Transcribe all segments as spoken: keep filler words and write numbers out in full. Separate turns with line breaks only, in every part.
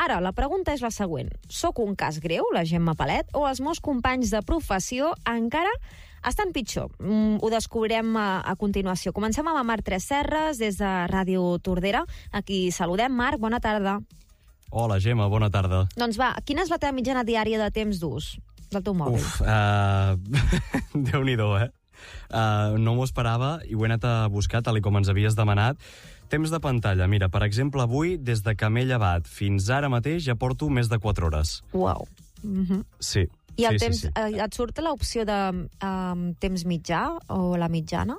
Ara, la pregunta és la següent. Soc un cas greu, la Gemma Palet, o els meus companys de professió encara estan pitjor? Mm, ho descobrirem a, a continuació. Comencem amb Marc Tresserras, des de Ràdio Tordera. Aquí saludem. Marc, bona tarda.
Hola, Gemma, bona tarda.
Doncs va, quina és la teva mitjana diària de temps d'ús del teu mòbil?
Uf, uh, Déu-n'hi-do, eh? Uh, no m'ho esperava i ho he anat a buscar, tal com ens havies demanat. Temps de pantalla. Mira, per exemple, avui, des de que m'he llevat fins ara mateix, ja porto més de quatre hores.
Uau. Mm-hmm.
Sí.
I el
sí,
temps,
sí, sí.
Eh, et surt l'opció de um, temps mitjà o la mitjana?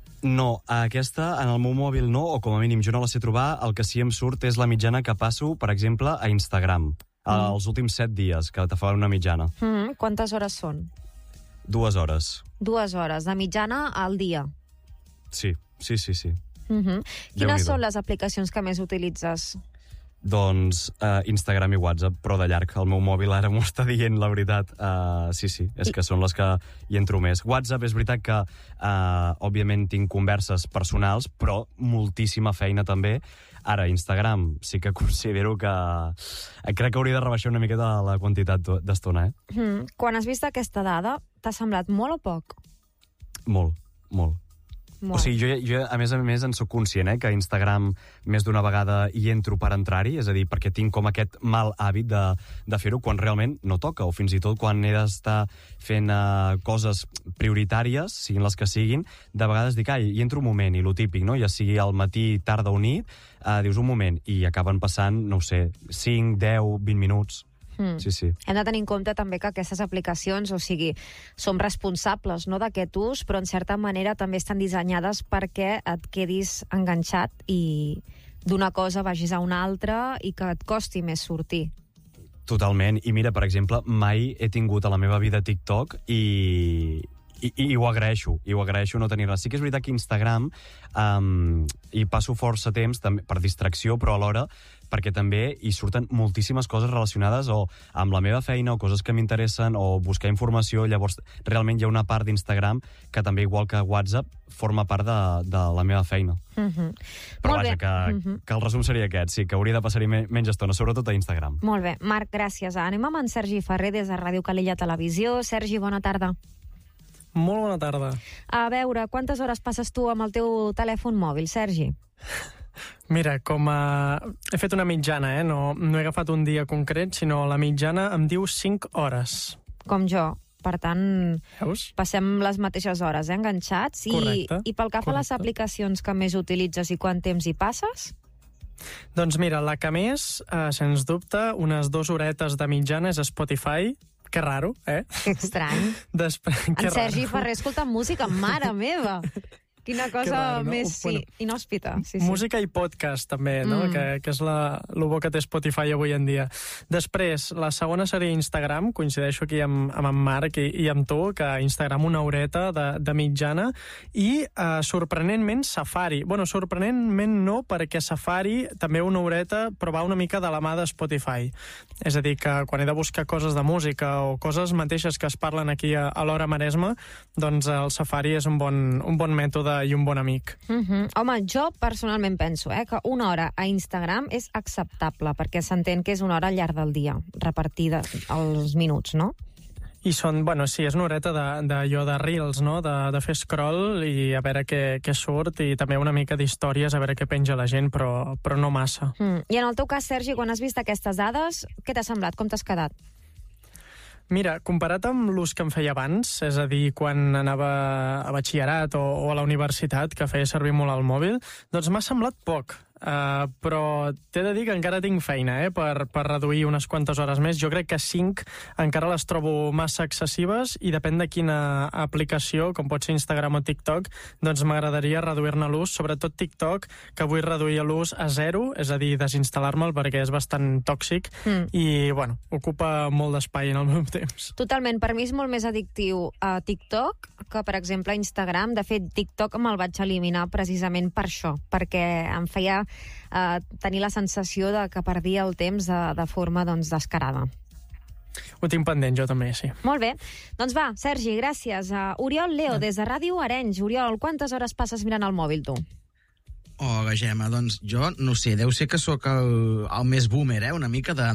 No, aquesta en el meu mòbil no, o com a mínim jo no la sé trobar. El que sí em surt és la mitjana que passo, per exemple, a Instagram. Mm. Els últims set dies, que te fa una mitjana.
Mm-hmm. Quantes hores són?
Dues hores.
Dues hores, de mitjana al dia.
Sí, sí, sí, sí.
Mm-hmm. Quines són les aplicacions que més utilitzes?
Doncs uh, Instagram i WhatsApp, però de llarg. El meu mòbil ara m'ho està dient, la veritat. Uh, sí, sí, és I... que són les que hi entro més. WhatsApp és veritat que, uh, òbviament, tinc converses personals, però moltíssima feina també. Ara, Instagram sí que considero que... Crec que hauria de rebaixar una miqueta la quantitat d'estona, eh?
Mm. Quan has vist aquesta dada, t'ha semblat molt o poc?
Molt, molt.
Molt.
O sigui, jo, jo a més a més en soc conscient, eh, que a Instagram més d'una vegada hi entro per entrar-hi, és a dir, perquè tinc com aquest mal hàbit de, de fer-ho quan realment no toca, o fins i tot quan he d'estar fent uh, coses prioritàries, siguin les que siguin, de vegades dic, ai, hi entro un moment, i lo típic, no? Ja sigui al matí, tarda o nit, uh, dius un moment, i acaben passant, no ho sé, cinc, deu, vint minuts. Mm. Sí, sí.
Hem de tenir en compte també que aquestes aplicacions, o sigui, som responsables, no, d'aquest ús, però en certa manera també estan dissenyades perquè et quedis enganxat i d'una cosa vagis a una altra i que et costi més sortir.
Totalment. I mira, per exemple, mai he tingut a la meva vida TikTok i... I, i ho agraeixo, i ho agraeixo no tenir-la. Sí que és veritat que Instagram um, hi passo força temps també, per distracció, però alhora perquè també hi surten moltíssimes coses relacionades o amb la meva feina o coses que m'interessen o buscar informació. Llavors, realment hi ha una part d'Instagram que també, igual que WhatsApp, forma part de, de la meva feina.
Mm-hmm.
Però
Molt
vaja,
bé.
que,
mm-hmm.
que el resum seria aquest, sí, que hauria de passar-hi menys estona, sobretot a Instagram.
Molt bé. Marc, gràcies. Anem amb en Sergi Ferrer des de Ràdio Calella Televisió. Sergi, bona tarda.
Molt bona tarda.
A veure, quantes hores passes tu amb el teu telèfon mòbil, Sergi?
Mira, com a... he fet una mitjana, eh? No, no he agafat un dia concret, sinó la mitjana em diu cinc hores.
Com jo. Per tant,
Veus?
passem les mateixes hores, eh, enganxats.
Correcte.
I, I pel que fa a les
Correcte.
aplicacions que més utilitzes i quant temps hi passes?
Doncs mira, la que més, eh, sens dubte, unes dues horetes de mitjana és Spotify. Que raro, eh?
Que estrany.
Després,
En
que
Sergi
raro.
Ferrer escolta música, mare meva! Quina cosa
raro, no?
més sí,
Bueno,
inhòspita. Sí, sí.
Música i podcast, també, no?
Mm.
Que, que és la, el bo que té Spotify avui en dia. Després, la segona seria Instagram. Coincideixo aquí amb, amb en Marc i, i amb tu, que Instagram una horeta de, de mitjana. I, eh, sorprenentment, Safari. Bueno, sorprenentment no, perquè Safari també una horeta, però va una mica de la mà de Spotify. És a dir, que quan he de buscar coses de música o coses mateixes que es parlen aquí a, a l'Hora Maresma, doncs el Safari és un bon, un bon mètode i un bon amic.
Mm-hmm. Home, jo personalment penso eh, que una hora a Instagram és acceptable, perquè s'entén que és una hora al llarg del dia, repartida els minuts, no?
I són, bueno, sí, és una horeta de, de, jo, de reels, no? De, de fer scroll i a veure què, què surt, i també una mica d'històries, a veure què penja la gent, però, però no massa.
Mm. I en el teu cas, Sergi, quan has vist aquestes dades, què t'ha semblat? Com t'has quedat?
Mira, comparat amb l'ús que em feia abans, és a dir, quan anava a batxillerat o, o a la universitat, que feia servir molt el mòbil, doncs m'ha semblat poc. Uh, però t'he de dir que encara tinc feina eh, per, per reduir unes quantes hores més. Jo crec que cinc encara les trobo massa excessives i depèn de quina aplicació, com pot ser Instagram o TikTok, doncs m'agradaria reduir-ne l'ús, sobretot TikTok, que vull reduir l'ús a zero, és a dir, desinstal·lar-me'l perquè és bastant tòxic mm. i, bueno, ocupa molt d'espai en el meu temps.
Totalment, per mi és molt més addictiu a TikTok que, per exemple, a Instagram. De fet, TikTok me'l vaig eliminar precisament per això, perquè em feia Uh, tenir la sensació de que perdia el temps de, de forma doncs, descarada.
Ho tinc pendent, jo també, sí.
Molt bé. Doncs va, Sergi, gràcies. Uh, Oriol Leo, des de Ràdio Arenys. Oriol, quantes hores passes mirant el mòbil, tu?
Oh, la Gemma, doncs jo no sé, deu ser que sóc el, el més boomer, eh, una mica de,